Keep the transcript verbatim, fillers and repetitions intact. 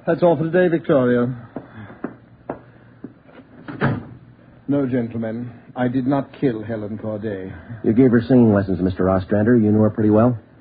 That's all for today, Victoria. No, gentlemen. I did not kill Helen Corday. You gave her singing lessons, Mister Ostrander. You knew her pretty well?